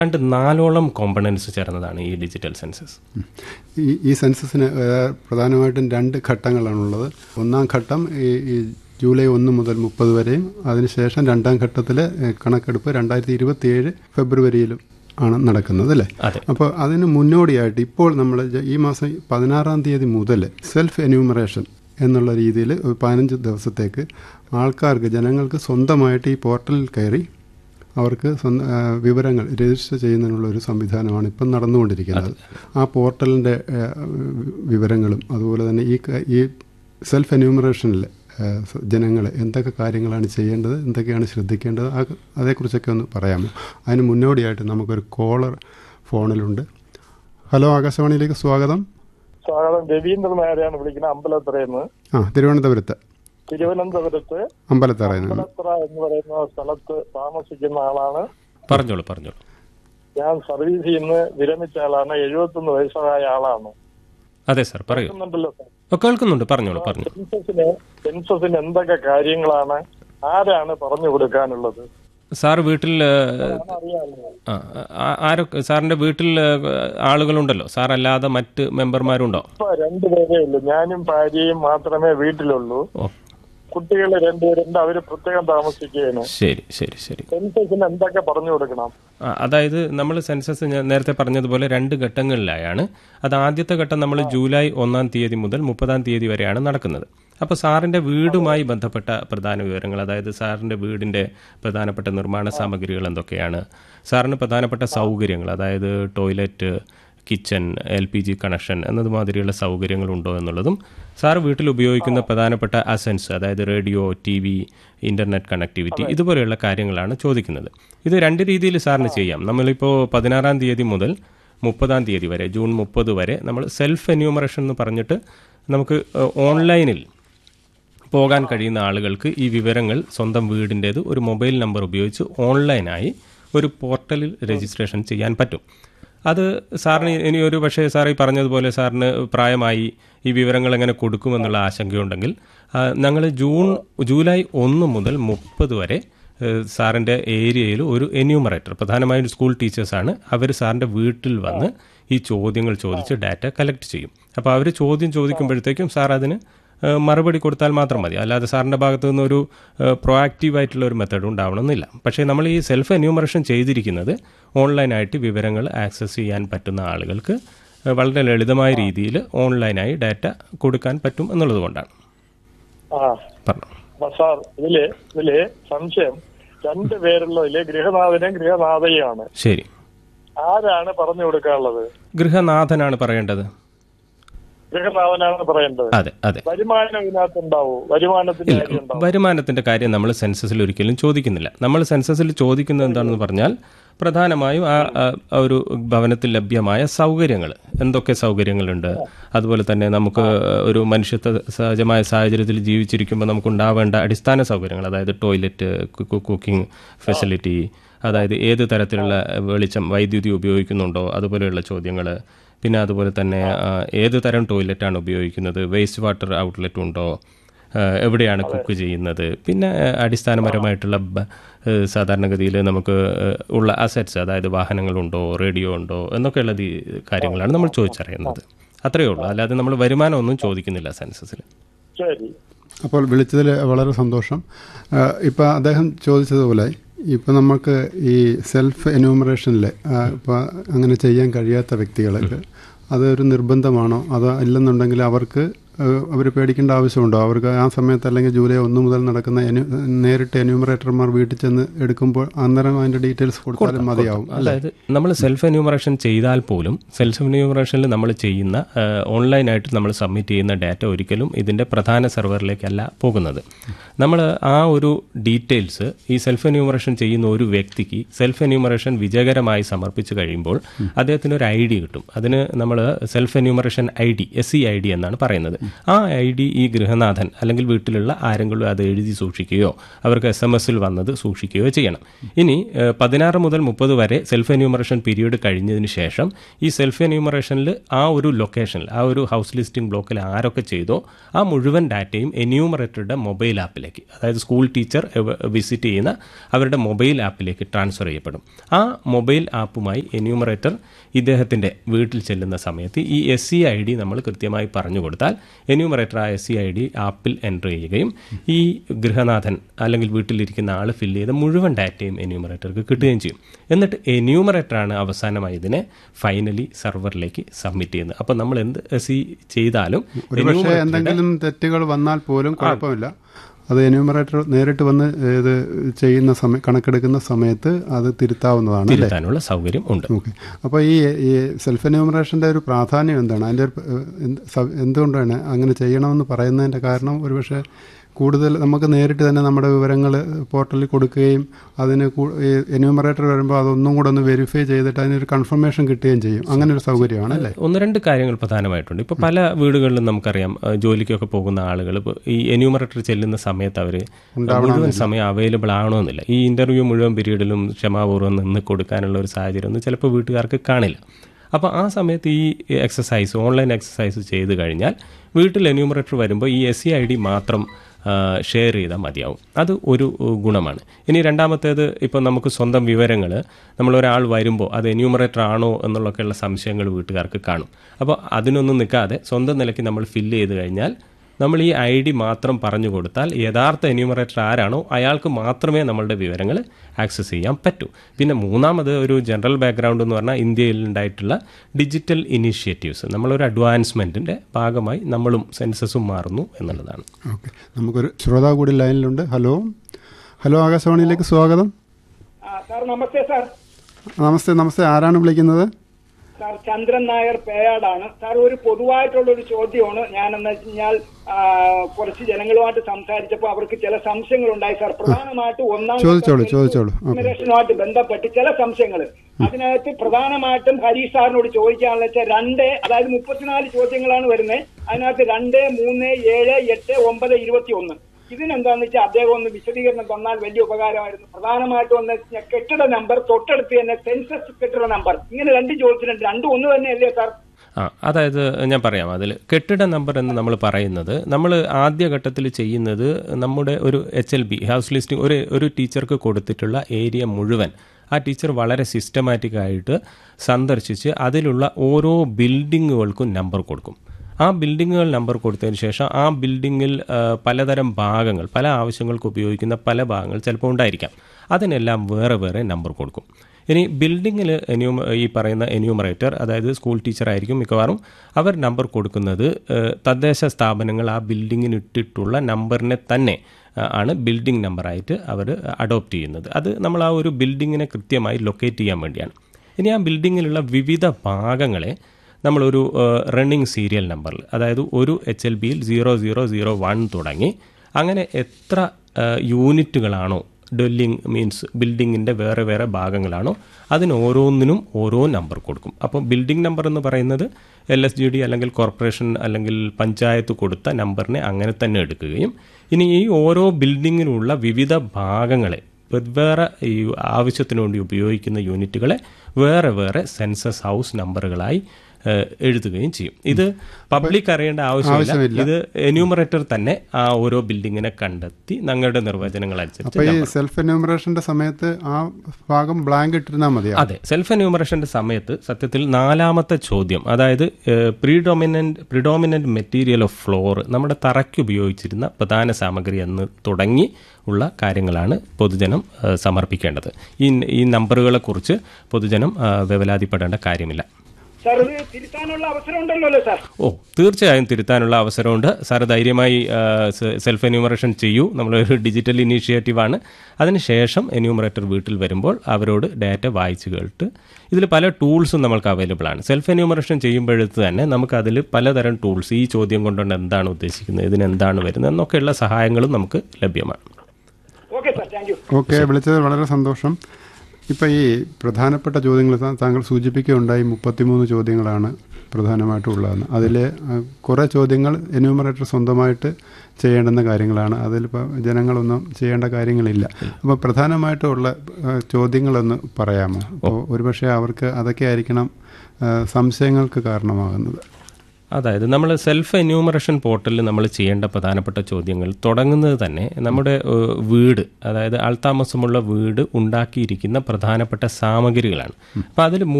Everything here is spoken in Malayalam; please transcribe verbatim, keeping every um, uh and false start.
രണ്ട് നാലോളം കോമ്പണൻസ് ചേർന്നതാണ് ഈ ഡിജിറ്റൽ സെൻസസ്. ഈ ഈ സെൻസസിന് പ്രധാനമായിട്ടും രണ്ട് ഘട്ടങ്ങളാണുള്ളത്. ഒന്നാം ഘട്ടം ഈ ഈ ജൂലൈ ഒന്ന് മുതൽ മുപ്പത് വരെയും, അതിനുശേഷം രണ്ടാം ഘട്ടത്തിലെ കണക്കെടുപ്പ് രണ്ടായിരത്തി ഇരുപത്തി ഏഴ് ഫെബ്രുവരിയിലും ആണ് നടക്കുന്നത് അല്ലേ? അപ്പോൾ അതിന് മുന്നോടിയായിട്ട് ഇപ്പോൾ നമ്മൾ ഈ മാസം പതിനാറാം തീയതി മുതൽ സെൽഫ് എന്യൂമറേഷൻ എന്നുള്ള രീതിയിൽ ഒരു പതിനഞ്ച് ദിവസത്തേക്ക് ആൾക്കാർക്ക്, ജനങ്ങൾക്ക് സ്വന്തമായിട്ട് ഈ പോർട്ടലിൽ കയറി അവർക്ക് സ്വന്തം വിവരങ്ങൾ രജിസ്റ്റർ ചെയ്യുന്നതിനുള്ള ഒരു സംവിധാനമാണ് ഇപ്പം നടന്നുകൊണ്ടിരിക്കുന്നത്. ആ പോർട്ടലിൻ്റെ വിവരങ്ങളും അതുപോലെ തന്നെ ഈ ഈ സെൽഫ് എന്യൂമറേഷനിൽ ജനങ്ങൾ എന്തൊക്കെ കാര്യങ്ങളാണ് ചെയ്യേണ്ടത്, എന്തൊക്കെയാണ് ശ്രദ്ധിക്കേണ്ടത്, അതേക്കുറിച്ചൊക്കെ ഒന്ന് പറയാമോ? അതിന് മുന്നോടിയായിട്ട് നമുക്കൊരു കോളർ ഫോണിലുണ്ട്. ഹലോ, ആകാശവാണിയിലേക്ക് സ്വാഗതം. സ്വാഗതം. രവീന്ദ്രൻ നായരാണ് വിളിക്കുന്നത്, അമ്പലത്തറയെന്ന്. ആ, തിരുവനന്തപുരത്ത് തിരുവനന്തപുരത്ത് അമ്പലത്തറ അമ്പലത്തറ എന്ന് പറയുന്ന സ്ഥലത്ത് താമസിക്കുന്ന ആളാണ്. പറഞ്ഞോളൂ പറഞ്ഞോളൂ. ഞാൻ സർവീസിൽ നിന്ന് വിരമിച്ച ആളാണ്. എഴുപത്തൊന്ന് വയസ്സായ ആളാണ്. അതെ സാർ, പറയൂ. കേൾക്കുന്നുണ്ടല്ലോ? കേൾക്കുന്നുണ്ട്, പറഞ്ഞോളൂ പറഞ്ഞു. സെൻസസിന് സെൻസസിന് എന്തൊക്കെ കാര്യങ്ങളാണ്, ആരാണ് പറഞ്ഞു കൊടുക്കാനുള്ളത്? സാർ വീട്ടിൽ ആരൊക്കെ, സാറിന്റെ വീട്ടിൽ ആളുകളുണ്ടല്ലോ, സാർ അല്ലാതെ മറ്റ് മെമ്പർമാരുണ്ടോ? ഇപ്പൊ രണ്ടുപേരേ ഉള്ളൂ, ഞാനും ഭാര്യയും മാത്രമേ വീട്ടിലുള്ളൂ. കുട്ടികൾ രണ്ടുപേരുണ്ട്, അവര് പ്രത്യേകം താമസിക്കുകയാണ്. ശരി ശരി ശരി. സെൻസസിന് എന്തൊക്കെ പറഞ്ഞു കൊടുക്കണം? അതായത് നമ്മൾ സെൻസസ് നേരത്തെ പറഞ്ഞതുപോലെ രണ്ട് ഘട്ടങ്ങളിലായാണ്. അത് ആദ്യത്തെ ഘട്ടം നമ്മൾ ജൂലൈ ഒന്നാം തീയതി മുതൽ മുപ്പതാം തീയതി വരെയാണ് നടക്കുന്നത്. അപ്പോൾ സാറിൻ്റെ വീടുമായി ബന്ധപ്പെട്ട പ്രധാന വിവരങ്ങൾ, അതായത് സാറിൻ്റെ വീടിൻ്റെ പ്രധാനപ്പെട്ട നിർമ്മാണ സാമഗ്രികൾ എന്തൊക്കെയാണ്, സാറിന് പ്രധാനപ്പെട്ട സൗകര്യങ്ങൾ, അതായത് toilet, kitchen, L P G connection എന്നതുമാതിരിയുള്ള സൗകര്യങ്ങളുണ്ടോ എന്നുള്ളതും, സാർ വീട്ടിൽ ഉപയോഗിക്കുന്ന പ്രധാനപ്പെട്ട അസൻസ്, അതായത് radio, T V, internet connectivity, ഇതുപോലെയുള്ള കാര്യങ്ങളാണ് ചോദിക്കുന്നത്. ഇത് രണ്ട് രീതിയിൽ സാറിന് ചെയ്യാം. നമ്മളിപ്പോൾ പതിനാറാം തീയതി മുതൽ മുപ്പതാം തീയതി വരെ, ജൂൺ മുപ്പത് വരെ നമ്മൾ സെൽഫ് എന്യൂമറേഷൻ എന്ന് പറഞ്ഞിട്ട് നമുക്ക് ഓൺലൈനിൽ പോകാൻ കഴിയുന്ന ആളുകൾക്ക് ഈ വിവരങ്ങൾ സ്വന്തം വീടിൻ്റേത് ഒരു മൊബൈൽ നമ്പർ ഉപയോഗിച്ച് ഓൺലൈനായി ഒരു പോർട്ടലിൽ രജിസ്ട്രേഷൻ ചെയ്യാൻ പറ്റും. അത് സാറിന് ഇനി ഒരു പക്ഷേ സാർ ഈ പറഞ്ഞതുപോലെ സാറിന് പ്രായമായി ഈ വിവരങ്ങൾ എങ്ങനെ കൊടുക്കുമെന്നുള്ള ആശങ്കയുണ്ടെങ്കിൽ, ഞങ്ങൾ ജൂൺ ജൂലൈ ഒന്ന് മുതൽ മുപ്പത് വരെ സാറിൻ്റെ ഏരിയയിൽ ഒരു എന്യൂമറേറ്റർ, പ്രധാനമായും സ്കൂൾ ടീച്ചേഴ്സാണ്, അവർ സാറിൻ്റെ വീട്ടിൽ വന്ന് ഈ ചോദ്യങ്ങൾ ചോദിച്ച് ഡാറ്റ കളക്ട് ചെയ്യും. അപ്പോൾ അവർ ചോദ്യം ചോദിക്കുമ്പോഴത്തേക്കും സാർ അതിന് മറുപടി കൊടുത്താൽ മാത്രം മതി. അല്ലാതെ സാറിൻ്റെ ഭാഗത്തു നിന്നൊരു പ്രൊആക്റ്റീവായിട്ടുള്ള ഒരു മെത്തേഡ് ഉണ്ടാവണമെന്നില്ല. പക്ഷേ നമ്മൾ ഈ സെൽഫ് എന്യൂമറേഷൻ ചെയ്തിരിക്കുന്നത് ഓൺലൈനായിട്ട് വിവരങ്ങൾ ആക്സസ് ചെയ്യാൻ പറ്റുന്ന ആളുകൾക്ക് വളരെ ലളിതമായ രീതിയിൽ ഓൺലൈനായി ഡാറ്റ കൊടുക്കാൻ പറ്റും എന്നുള്ളത് കൊണ്ടാണ്. സാർ, ഇതില് ഇതില് സംശയം, രണ്ട് പേരുള്ളതില് ഗൃഹനാഥനും ഗൃഹനാഥയാണ്. ശരി. ആരാണ് പറഞ്ഞു കൊടുക്കാനുള്ളത്? ഗൃഹനാഥനാണ് പറയേണ്ടത്. ഗൃഹനാഥനാണ് പറയേണ്ടത്. അതെ അതെ. വരുമാനം ഇതിനകത്ത് ഉണ്ടാവോ? വരുമാനത്തിന്റെ കാര്യം വരുമാനത്തിന്റെ കാര്യം നമ്മൾ സെൻസസിൽ ഒരിക്കലും ചോദിക്കുന്നില്ല. നമ്മൾ സെൻസസിൽ ചോദിക്കുന്നത് എന്താണെന്ന് പറഞ്ഞാൽ പ്രധാനമായും ആ ഒരു ഭവനത്തിൽ ലഭ്യമായ സൗകര്യങ്ങൾ, എന്തൊക്കെ സൗകര്യങ്ങളുണ്ട്, അതുപോലെ തന്നെ നമുക്ക് ഒരു മനുഷ്യത്വ സഹജമായ സാഹചര്യത്തിൽ ജീവിച്ചിരിക്കുമ്പോൾ നമുക്കുണ്ടാവേണ്ട അടിസ്ഥാന സൗകര്യങ്ങൾ, അതായത് ടോയ്ലറ്റ്, കുക്കിംഗ് ഫെസിലിറ്റി, അതായത് ഏത് തരത്തിലുള്ള വെളിച്ചം, വൈദ്യുതി ഉപയോഗിക്കുന്നുണ്ടോ, അതുപോലെയുള്ള ചോദ്യങ്ങൾ. പിന്നെ അതുപോലെ തന്നെ ഏത് തരം ടോയ്ലറ്റാണ് ഉപയോഗിക്കുന്നത്, വേസ്റ്റ് വാട്ടർ ഔട്ട്ലെറ്റ് ഉണ്ടോ, എവിടെയാണ് കുക്ക് ചെയ്യുന്നത്, പിന്നെ അടിസ്ഥാനപരമായിട്ടുള്ള സാധാരണഗതിയിൽ നമുക്ക് ഉള്ള അസറ്റ്സ്, അതായത് വാഹനങ്ങളുണ്ടോ, റേഡിയോ ഉണ്ടോ എന്നൊക്കെയുള്ള കാര്യങ്ങളാണ് നമ്മൾ ചോദിച്ചറിയുന്നത്. അത്രയേ ഉള്ളൂ. അല്ലാതെ നമ്മൾ വരുമാനമൊന്നും ചോദിക്കുന്നില്ല സെൻസസിൽ. അപ്പോൾ വിളിച്ചതിൽ വളരെ സന്തോഷം. ഇപ്പം അദ്ദേഹം ചോദിച്ചതുപോലെ ഇപ്പം നമുക്ക് ഈ സെൽഫ് എന്യൂമറേഷനിൽ ഇപ്പോൾ അങ്ങനെ ചെയ്യാൻ കഴിയാത്ത വ്യക്തികൾക്ക് അതൊരു നിർബന്ധമാണോ, അതോ ഇല്ലെന്നുണ്ടെങ്കിൽ അവർക്ക് അവർ പേടിക്കേണ്ട ആവശ്യമുണ്ടോ? അവർക്ക് ആ സമയത്ത് അല്ലെങ്കിൽ ജൂലൈ ഒന്ന് മുതൽ നടക്കുന്ന നേരിട്ട് എന്യൂമറേറ്റർമാർ വീട്ടിൽ ചെന്ന് എടുക്കുമ്പോൾ അന്നേരം അതിൻ്റെ ഡീറ്റെയിൽസ് കൊടുത്താലും മതിയാവും? അതായത് നമ്മൾ സെൽഫ് എന്യൂമറേഷൻ ചെയ്താൽ പോലും സെൽഫ് എന്യൂമറേഷനിൽ നമ്മൾ ചെയ്യുന്ന ഓൺലൈനായിട്ട് നമ്മൾ സബ്മിറ്റ് ചെയ്യുന്ന ഡാറ്റ ഒരിക്കലും ഇതിൻ്റെ പ്രധാന സെർവറിലേക്കല്ല പോകുന്നത്. നമ്മൾ ആ ഒരു ഡീറ്റെയിൽസ് ഈ സെൽഫ് എന്യൂമറേഷൻ ചെയ്യുന്ന ഒരു വ്യക്തിക്ക് സെൽഫ് എന്യൂമറേഷൻ വിജയകരമായി സമർപ്പിച്ച് കഴിയുമ്പോൾ അദ്ദേഹത്തിന് ഒരു ഐ ഡി കിട്ടും. അതിന് നമ്മൾ self enumeration I D, S C I D എന്നാണ് പറയുന്നത്. ആ ഐ ഡി ഈ ഗൃഹനാഥൻ അല്ലെങ്കിൽ വീട്ടിലുള്ള ആരെങ്കിലും അത് എഴുതി സൂക്ഷിക്കുകയോ അവർക്ക് എസ് എം എസിൽ വന്നത് സൂക്ഷിക്കുകയോ ചെയ്യണം. ഇനി പതിനാറ് മുതൽ മുപ്പത് വരെ സെൽഫ് എന്യൂമറേഷൻ പീരീഡ് കഴിഞ്ഞതിന് ശേഷം ഈ സെൽഫ് എന്യൂമറേഷനിൽ ആ ഒരു ലൊക്കേഷനിൽ ആ ഒരു ഹൗസ് ലിസ്റ്റിംഗ് ബ്ലോക്കിൽ ആരൊക്കെ ചെയ്തോ ആ മുഴുവൻ ഡാറ്റയും എന്യൂമറേറ്ററുടെ മൊബൈൽ ആപ്പിലേക്ക്, അതായത് സ്കൂൾ ടീച്ചർ വിസിറ്റ് ചെയ്യുന്ന അവരുടെ മൊബൈൽ ആപ്പിലേക്ക് ട്രാൻസ്ഫർ ചെയ്യപ്പെടും. ആ മൊബൈൽ ആപ്പുമായി എന്യൂമറേറ്റർ ഇദ്ദേഹത്തിൻ്റെ വീട്ടിൽ ചെല്ലുന്ന സമയത്ത് ഈ എസ് സി ഐ ഡി നമ്മൾ കൃത്യമായി പറഞ്ഞു കൊടുത്താൽ എന്യൂമറേറ്റർ ആ എസ് സി ഐ ഡി ആപ്പിൽ എൻ്റർ ചെയ്യുകയും ഈ ഗൃഹനാഥൻ അല്ലെങ്കിൽ വീട്ടിലിരിക്കുന്ന ആൾ ഫില്ല് ചെയ്ത മുഴുവൻ ഡാറ്റയും എന്യൂമറേറ്റർക്ക് കിട്ടുകയും ചെയ്യും. എന്നിട്ട് എന്യൂമറേറ്ററാണ് അവസാനമായി ഇതിനെ ഫൈനലി സെർവറിലേക്ക് സബ്മിറ്റ് ചെയ്യുന്നത്. അപ്പോൾ നമ്മൾ എന്ത് എസ് സി ചെയ്താലും എന്തെങ്കിലും തെറ്റുകൾ വന്നാൽ പോലും കുഴപ്പമില്ല, അത് എന്യൂമറേറ്റർ നേരിട്ട് വന്ന് ഇത് ചെയ്യുന്ന സമയം കണക്കെടുക്കുന്ന സമയത്ത് അത് തിരുത്താവുന്നതാണ്, തിരുത്താനുള്ള സൗകര്യം ഉണ്ട്. ഓക്കെ. അപ്പോൾ ഈ ഈ സെൽഫ് എന്യൂമറേഷൻ്റെ ഒരു പ്രാധാന്യം എന്താണ്? അതിൻ്റെ എന്തുകൊണ്ടാണ് അങ്ങനെ ചെയ്യണമെന്ന് പറയുന്നതിൻ്റെ കാരണം ഒരുപക്ഷെ കൂടുതൽ നമുക്ക് നേരിട്ട് തന്നെ നമ്മുടെ വിവരങ്ങൾ പോർട്ടലിൽ കൊടുക്കുകയും അതിന് എന്യൂമറേറ്റർ വരുമ്പോൾ അതൊന്നും കൂടെ ഒന്ന് വെരിഫൈ ചെയ്തിട്ട് അതിനൊരു കൺഫർമേഷൻ കിട്ടുകയും ചെയ്യും. അങ്ങനെ ഒരു സൗകര്യമാണ് അല്ലേ? ഒന്ന് രണ്ട് കാര്യങ്ങൾ പ്രധാനമായിട്ടുണ്ട്. ഇപ്പോൾ പല വീടുകളിലും നമുക്കറിയാം ജോലിക്കൊക്കെ പോകുന്ന ആളുകൾ ഈ എന്യൂമറേറ്റർ ചെല്ലുന്ന സമയത്ത് അവർ മുഴുവൻ സമയം അവൈലബിൾ ആവണമെന്നില്ല. ഈ ഇൻ്റർവ്യൂ മുഴുവൻ പീരീഡിലും ക്ഷമാപൂർവ്വം നിന്ന് കൊടുക്കാനുള്ള ഒരു സാഹചര്യം ഒന്നും ചിലപ്പോൾ വീട്ടുകാർക്ക് കാണില്ല. അപ്പോൾ ആ സമയത്ത് ഈ എക്സസൈസ് ഓൺലൈൻ എക്സസൈസ് ചെയ്ത് കഴിഞ്ഞാൽ വീട്ടിൽ എന്യൂമറേറ്റർ വരുമ്പോൾ ഈ എസ് സി ഐ ഡി മാത്രം ഷെയർ ചെയ്താൽ മതിയാവും. അത് ഒരു ഗുണമാണ്. ഇനി രണ്ടാമത്തേത്, ഇപ്പോൾ നമുക്ക് സ്വന്തം വിവരങ്ങൾ നമ്മളൊരാൾ വരുമ്പോൾ അത് എന്യൂമറേറ്റർ ആണോ എന്നുള്ളൊക്കെയുള്ള സംശയങ്ങൾ വീട്ടുകാർക്ക് കാണും. അപ്പോൾ അതിനൊന്നും നിൽക്കാതെ സ്വന്തം നിലയ്ക്ക് നമ്മൾ ഫില്ല് ചെയ്ത് കഴിഞ്ഞാൽ നമ്മൾ ഈ ഐ ഡി മാത്രം പറഞ്ഞു കൊടുത്താൽ യഥാർത്ഥ എന്യൂമറേറ്റർ ആരാണോ അയാൾക്ക് മാത്രമേ നമ്മളുടെ വിവരങ്ങൾ ആക്സസ് ചെയ്യാൻ പറ്റൂ. പിന്നെ മൂന്നാമത് ഒരു ജനറൽ ബാക്ക്ഗ്രൗണ്ട് എന്ന് പറഞ്ഞാൽ ഇന്ത്യയിൽ ഉണ്ടായിട്ടുള്ള ഡിജിറ്റൽ ഇനീഷ്യേറ്റീവ്സ്, നമ്മളൊരു അഡ്വാൻസ്മെൻറ്റിൻ്റെ ഭാഗമായി നമ്മളും സെൻസസും മാറുന്നു എന്നുള്ളതാണ്. ഓക്കെ, നമുക്കൊരു ശ്രോതാവ് കൂടി ലൈനിലുണ്ട്. ഹലോ ഹലോ ആകാശവാണിയിലേക്ക് സ്വാഗതം. സാർ നമസ്തേ. സാർ നമസ്തേ. നമസ്തേ, ആരാണ് വിളിക്കുന്നത്? സാർ ചന്ദ്രൻ നായർ പേയാടാണ്. സാർ ഒരു പൊതുവായിട്ടുള്ള ഒരു ചോദ്യമാണ്. ഞാനെന്ന് വെച്ച് കഴിഞ്ഞാൽ കുറച്ച് ജനങ്ങളുമായിട്ട് സംസാരിച്ചപ്പോൾ അവർക്ക് ചില സംശയങ്ങളുണ്ടായി സാർ. പ്രധാനമായിട്ട് ഒന്നാം ജനറേഷനുമായിട്ട് ബന്ധപ്പെട്ട് ചില സംശയങ്ങൾ അതിനകത്ത് പ്രധാനമായിട്ടും ഹരീഷ് സാറിനോട് ചോദിക്കാനുള്ള വെച്ചാൽ രണ്ട്, അതായത് മുപ്പത്തിനാല് ചോദ്യങ്ങളാണ് വരുന്നത്. അതിനകത്ത് രണ്ട്, മൂന്ന്, ഏഴ്, എട്ട്, ഒമ്പത്, ഇരുപത്തി ഒന്ന് ഇതിനെന്താന്ന് വെച്ചാൽ അദ്ദേഹം ഒന്ന് വിശദീകരണം തന്നാൽ വലിയ ഉപകാരമായിരുന്നു. പ്രധാനമായിട്ടും ഒന്ന് കെട്ടിട നമ്പർ, തൊട്ടടുത്ത് തന്നെ സെൻസസ് കെട്ടിട നമ്പർ, ഇങ്ങനെ രണ്ട് ചോദിച്ചിട്ടുണ്ട്. രണ്ടും ഒന്ന് തന്നെയല്ലേ സാർ? ആ, അതായത് ഞാൻ പറയാം. അതിൽ കെട്ടിട നമ്പർ എന്ന് നമ്മൾ പറയുന്നത് നമ്മൾ ആദ്യഘട്ടത്തിൽ ചെയ്യുന്നത് നമ്മുടെ ഒരു H L B house listing ഒരു ഒരു ടീച്ചർക്ക് കൊടുത്തിട്ടുള്ള ഏരിയ മുഴുവൻ ആ ടീച്ചർ വളരെ സിസ്റ്റമാറ്റിക് ആയിട്ട് സന്ദർശിച്ച് അതിലുള്ള ഓരോ ബിൽഡിങ്ങുകൾക്കും നമ്പർ കൊടുക്കും. ആ ബിൽഡിങ്ങുകൾ നമ്പർ കൊടുത്തതിന് ശേഷം ആ ബിൽഡിങ്ങിൽ പലതരം ഭാഗങ്ങൾ, പല ആവശ്യങ്ങൾക്ക് ഉപയോഗിക്കുന്ന പല ഭാഗങ്ങൾ ചിലപ്പോൾ ഉണ്ടായിരിക്കാം. അതിനെല്ലാം വേറെ വേറെ നമ്പർ കൊടുക്കും. ഇനി ബിൽഡിങ്ങിൽ എന്യൂമ ഈ പറയുന്ന എന്യൂമറേറ്റർ, അതായത് സ്കൂൾ ടീച്ചറായിരിക്കും മിക്കവാറും, അവർ നമ്പർ കൊടുക്കുന്നത് തദ്ദേശ സ്ഥാപനങ്ങൾ ആ ബിൽഡിങ്ങിന് ഇട്ടിട്ടുള്ള നമ്പറിനെ തന്നെ ആണ് ബിൽഡിംഗ് നമ്പറായിട്ട് അവർ അഡോപ്റ്റ് ചെയ്യുന്നത്. അത് നമ്മൾ ആ ഒരു ബിൽഡിങ്ങിനെ കൃത്യമായി ലൊക്കേറ്റ് ചെയ്യാൻ വേണ്ടിയാണ്. ഇനി ആ ബിൽഡിങ്ങിലുള്ള വിവിധ ഭാഗങ്ങളെ നമ്മളൊരു റണ്ണിങ് സീരിയൽ നമ്പറിൽ, അതായത് ഒരു എച്ച് എൽ ബിയിൽ സീറോ സീറോ സീറോ വൺ തുടങ്ങി അങ്ങനെ എത്ര യൂണിറ്റുകളാണോ, ഡ്വെല്ലിംഗ് മീൻസ് ബിൽഡിങ്ങിൻ്റെ വേറെ വേറെ ഭാഗങ്ങളാണോ, അതിന് ഓരോന്നിനും ഓരോ നമ്പർ കൊടുക്കും. അപ്പോൾ ബിൽഡിംഗ് നമ്പർ എന്ന് പറയുന്നത് എൽ എസ് ജി ഡി അല്ലെങ്കിൽ കോർപ്പറേഷൻ അല്ലെങ്കിൽ പഞ്ചായത്ത് കൊടുത്ത നമ്പറിനെ അങ്ങനെ തന്നെ എടുക്കുകയും ഇനി ഈ ഓരോ ബിൽഡിങ്ങിനുള്ള വിവിധ ഭാഗങ്ങളെ വെവ്വേറെ ഈ ആവശ്യത്തിനു വേണ്ടി ഉപയോഗിക്കുന്ന യൂണിറ്റുകളെ വേറെ വേറെ സെൻസസ് ഹൗസ് നമ്പറുകളായി എഴുതുകയും ചെയ്യും. ഇത് പബ്ലിക് അറിയേണ്ട ആവശ്യമില്ല. ഇത് എന്യൂമറേറ്റർ തന്നെ ആ ഓരോ ബിൽഡിങ്ങിനെ കണ്ടെത്തി ഞങ്ങളുടെ നിർവചനങ്ങൾ അനുസരിച്ച്. സെൽഫ് എന്യൂമറേഷന്റെ സമയത്ത് ആ ഭാഗം ബ്ലാങ്ക് ഇട്ടിരുന്നാൽ മതി. അതെ, സെൽഫ് എന്യൂമറേഷന്റെ സമയത്ത് സത്യത്തിൽ നാലാമത്തെ ചോദ്യം, അതായത് പ്രീഡോമിനന്റ് പ്രിഡോമിനന്റ് മെറ്റീരിയൽ ഓഫ് ഫ്ലോർ, നമ്മുടെ തറയ്ക്ക് ഉപയോഗിച്ചിരുന്ന പ്രധാന സാമഗ്രി എന്ന് തുടങ്ങി ഉള്ള കാര്യങ്ങളാണ് പൊതുജനം സമർപ്പിക്കേണ്ടത്. ഈ ഈ നമ്പറുകളെ കുറിച്ച് പൊതുജനം വേവലാതിപ്പെടേണ്ട കാര്യമില്ല. ഓ, തീർച്ചയായും തിരുത്താനുള്ള അവസരമുണ്ട് സാർ. ധൈര്യമായി സെൽഫ് എന്യൂമറേഷൻ ചെയ്യൂ. നമ്മളൊരു ഡിജിറ്റൽ ഇനീഷ്യേറ്റീവാണ്. അതിനുശേഷം എന്യൂമറേറ്റർ വീട്ടിൽ വരുമ്പോൾ അവരോട് ഡാറ്റ വായിച്ച് കേട്ട് ഇതിൽ പല ടൂൾസും നമ്മൾക്ക് അവൈലബിൾ ആണ്. സെൽഫ് എന്യൂമറേഷൻ ചെയ്യുമ്പോഴത്ത് തന്നെ നമുക്കതിൽ പലതരം ടൂൾസ്, ഈ ചോദ്യം കൊണ്ടുകൊണ്ട് എന്താണ് ഉദ്ദേശിക്കുന്നത്, ഇതിനെന്താണ് വരുന്നത് എന്നൊക്കെയുള്ള സഹായങ്ങളും നമുക്ക് ലഭ്യമാണ്. ഓക്കെ, വിളിച്ചത് വളരെ സന്തോഷം. ഇപ്പം ഈ പ്രധാനപ്പെട്ട ചോദ്യങ്ങൾ താങ്കൾ സൂചിപ്പിക്കുകയുണ്ടായി മുപ്പത്തിമൂന്ന് ചോദ്യങ്ങളാണ് പ്രധാനമായിട്ടും ഉള്ളതെന്ന്. അതിൽ കുറേ ചോദ്യങ്ങൾ എന്യൂമറേറ്റർ സ്വന്തമായിട്ട് ചെയ്യേണ്ടുന്ന കാര്യങ്ങളാണ്. അതിലിപ്പോൾ ജനങ്ങളൊന്നും ചെയ്യേണ്ട കാര്യങ്ങളില്ല. അപ്പോൾ പ്രധാനമായിട്ടുള്ള ചോദ്യങ്ങളൊന്ന് പറയാമോ? അപ്പോൾ ഒരുപക്ഷെ അവർക്ക് അതൊക്കെ ആയിരിക്കണം സംശയങ്ങൾക്ക് കാരണമാകുന്നത്. അതായത് നമ്മൾ സെൽഫ് എന്യൂമറേഷൻ പോർട്ടലിൽ നമ്മൾ ചെയ്യേണ്ട പ്രധാനപ്പെട്ട ചോദ്യങ്ങൾ തുടങ്ങുന്നത് തന്നെ നമ്മുടെ വീട്, അതായത് ആൾതാമസമുള്ള വീട് ഉണ്ടാക്കിയിരിക്കുന്ന പ്രധാനപ്പെട്ട സാമഗ്രികളാണ്. അപ്പോൾ അതിൽ